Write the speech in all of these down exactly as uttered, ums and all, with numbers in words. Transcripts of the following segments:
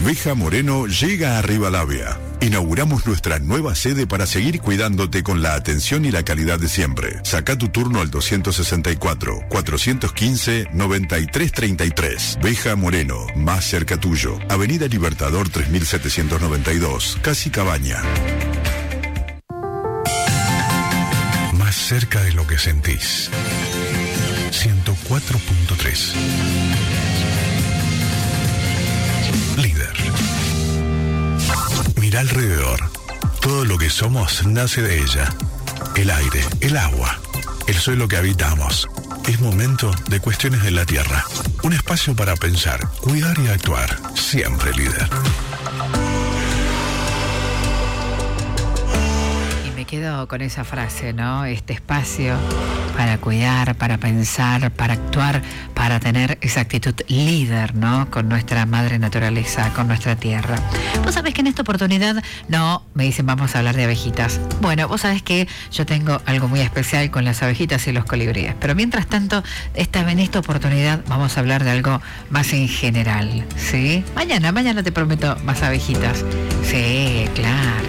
Veja Moreno llega a Rivadavia. Inauguramos nuestra nueva sede para seguir cuidándote con la atención y la calidad de siempre. Saca tu turno al doscientos sesenta y cuatro, cuatrocientos quince, noventa y tres treinta y tres. Veja Moreno, más cerca tuyo. Avenida Libertador tres mil setecientos noventa y dos, Casi Cabaña. Más cerca de lo que sentís. ciento cuatro punto tres. Líder. Mira alrededor. Todo lo que somos nace de ella. El aire, el agua, el suelo que habitamos. Es momento de Cuestiones de la Tierra. Un espacio para pensar, cuidar y actuar. Siempre líder. Me quedo con esa frase, ¿no? Este espacio para cuidar, para pensar, para actuar, para tener esa actitud líder, ¿no? Con nuestra madre naturaleza, con nuestra tierra. Vos sabés que en esta oportunidad, no, me dicen vamos a hablar de abejitas. Bueno, vos sabés que yo tengo algo muy especial con las abejitas y los colibríes. Pero mientras tanto, esta, en esta oportunidad vamos a hablar de algo más en general, ¿sí? Mañana, mañana te prometo más abejitas. Sí, claro.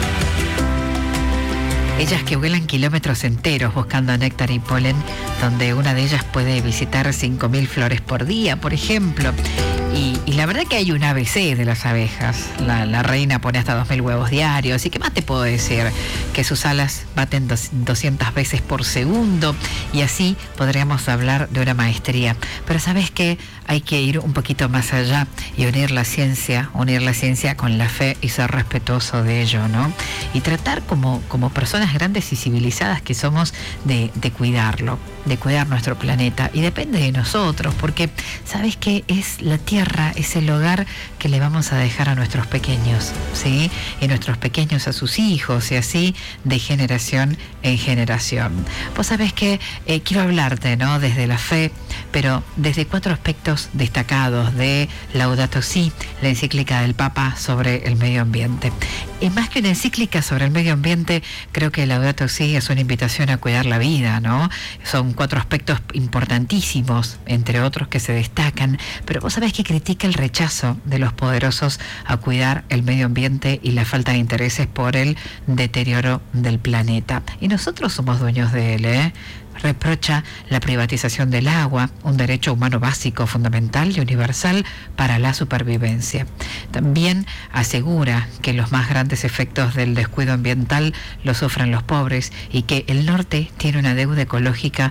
Ellas que vuelan kilómetros enteros buscando néctar y polen, donde una de ellas puede visitar cinco mil flores por día, por ejemplo. Y, y la verdad que hay un A B C de las abejas. La, la reina pone hasta dos mil huevos diarios. ¿Y qué más te puedo decir? Que sus alas baten dos, doscientas veces por segundo. Y así podríamos hablar de una maestría. Pero ¿sabes qué? Hay que ir un poquito más allá y unir la ciencia, unir la ciencia con la fe y ser respetuoso de ello, ¿no? Y tratar como, como personas grandes y civilizadas que somos de, de cuidarlo, de cuidar nuestro planeta. Y depende de nosotros, porque ¿sabes qué? Es la tierra, es el hogar que le vamos a dejar a nuestros pequeños, ¿sí? Y nuestros pequeños a sus hijos, y así de generación en generación. Vos sabés que eh, quiero hablarte, ¿no? Desde la fe, pero desde cuatro aspectos destacados de Laudato Si, la encíclica del Papa sobre el medio ambiente. Y más que una encíclica sobre el medio ambiente, creo que Laudato Si es una invitación a cuidar la vida, ¿no? Son cuatro aspectos importantísimos, entre otros que se destacan, pero vos sabés que critica el rechazo de los poderosos a cuidar el medio ambiente y la falta de intereses por el deterioro del planeta. Y nosotros somos dueños de él, ¿eh? Reprocha la privatización del agua, un derecho humano básico, fundamental y universal para la supervivencia. También asegura que los más grandes efectos del descuido ambiental los sufren los pobres y que el norte tiene una deuda ecológica